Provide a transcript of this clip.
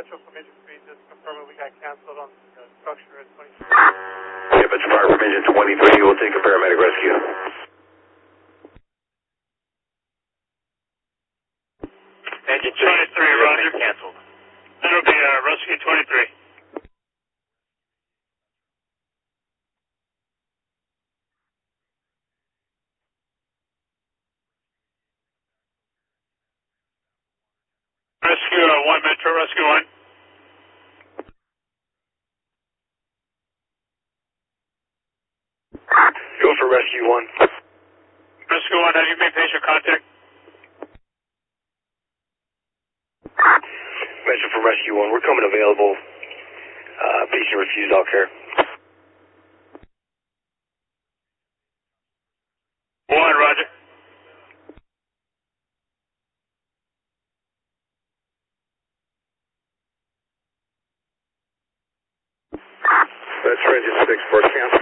Metro from Engine 3, just confirming we got canceled on the structure at 23. If it's fire from Engine 23, we'll take a paramedic rescue. Engine 23, Roger. Canceled. That'll be rescue 23. Rescue 1, Metro, rescue 1. Go for rescue 1. Rescue 1, have you made patient contact? Metro for rescue 1, we're coming available. Patient refused all care. 1, Roger. That's for Engine 6 for cancel.